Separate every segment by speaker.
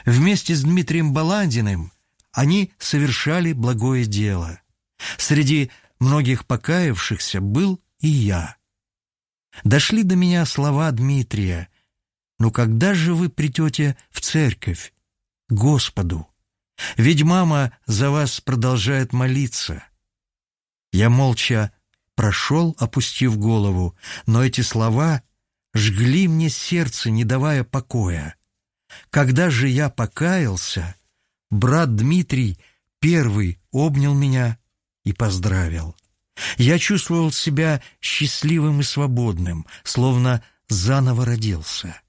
Speaker 1: Вместе с Дмитрием Баландиным они совершали благое дело. Среди многих покаявшихся был и я. Дошли до меня слова Дмитрия: «Ну когда же вы придете в церковь, к Господу? Ведь мама за вас продолжает молиться». Я молча прошел, опустив голову, но эти слова жгли мне сердце, не давая покоя. Когда же я покаялся, брат Дмитрий первый обнял меня и поздравил. Я чувствовал себя счастливым и свободным, словно заново родился.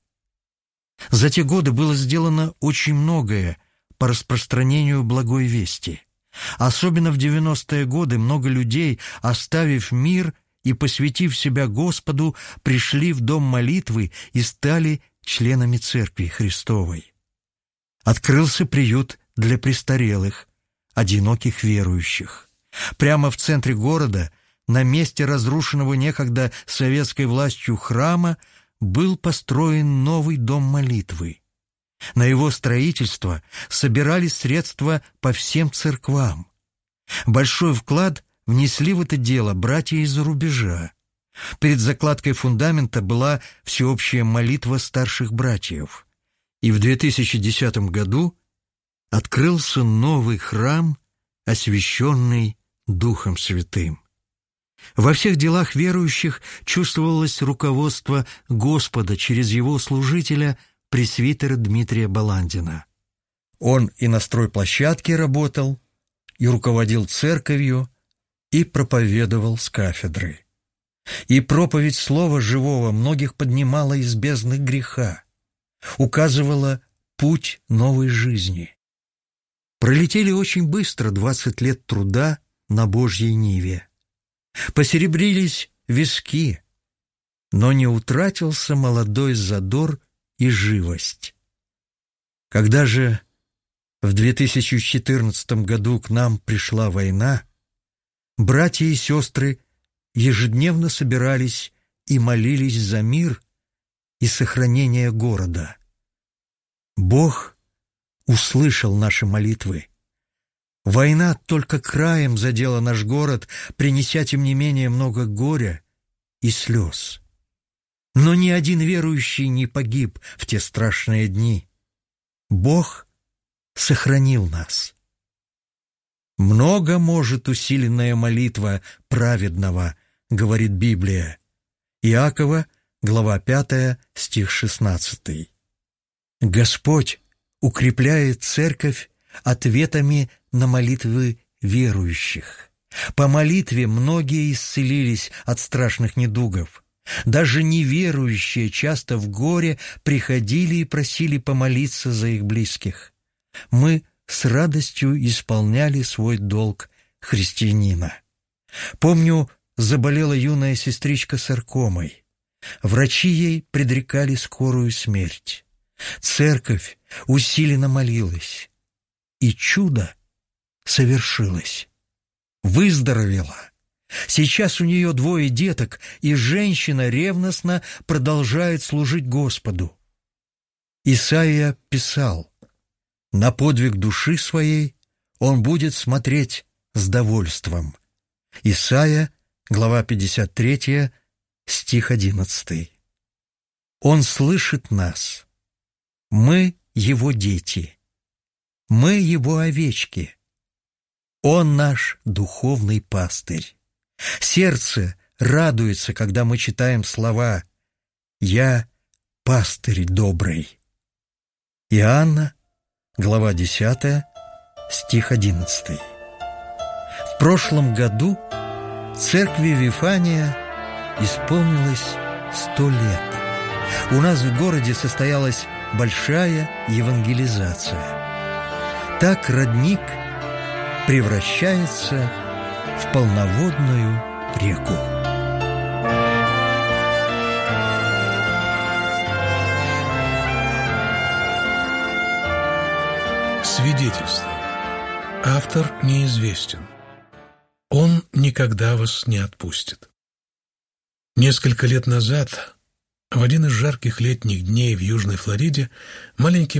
Speaker 1: За те годы было сделано очень многое по распространению благой вести. Особенно в 90-е годы много людей, оставив мир и посвятив себя Господу, пришли в дом молитвы и стали членами Церкви Христовой. Открылся приют для престарелых, одиноких верующих. Прямо в центре города, на месте разрушенного некогда советской властью храма, был построен новый дом молитвы. На его строительство собирались средства по всем церквам. Большой вклад внесли в это дело братья из-за рубежа. Перед закладкой фундамента была всеобщая молитва старших братьев. И в 2010 году открылся новый храм, освященный Духом Святым. Во всех делах верующих чувствовалось руководство Господа через его служителя, пресвитера Дмитрия Баландина. Он и на стройплощадке работал, и руководил церковью, и проповедовал с кафедры. И проповедь Слова Живого многих поднимала из бездны греха, указывала путь новой жизни. Пролетели очень быстро 20 лет труда на Божьей ниве. Посеребрились виски, но не утратился молодой задор и живость. Когда же в 2014 году к нам пришла война, братья и сестры ежедневно собирались и молились за мир и сохранение города. Бог услышал наши молитвы. Война только краем задела наш город, принеся, тем не менее, много горя и слез. Но ни один верующий не погиб в те страшные дни. Бог сохранил нас. «Много может усиленная молитва праведного», — говорит Библия. Иакова, глава 5, стих 16. Господь укрепляет церковь ответами на молитвы верующих. По молитве многие исцелились от страшных недугов. Даже неверующие часто в горе приходили и просили помолиться за их близких. Мы с радостью исполняли свой долг христианина. Помню, заболела юная сестричка саркомой. Врачи ей предрекали скорую смерть. Церковь усиленно молилась, и чудо совершилось. Выздоровела. Сейчас у нее 2 деток, и женщина ревностно продолжает служить Господу. Исаия писал: «На подвиг души своей он будет смотреть с довольством». Исайя, глава 53, стих 11. Он слышит нас. Мы его дети. Мы его овечки. Он наш духовный пастырь. Сердце радуется, когда мы читаем слова «Я пастырь добрый». Иоанна, глава 10, стих 11. В прошлом году церкви Вифания исполнилось 100 лет. У нас в городе состоялась большая евангелизация. Так родник превращается в полноводную реку.
Speaker 2: Свидетельство. Автор неизвестен. Он никогда вас не отпустит. Несколько лет назад, в один из жарких летних дней в Южной Флориде, маленький